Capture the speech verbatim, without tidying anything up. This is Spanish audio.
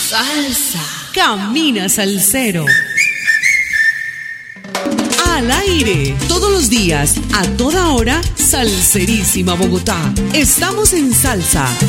Salsa. Camina salsero. Al aire, todos los días, a toda hora, Salserísima Bogotá. Estamos en salsa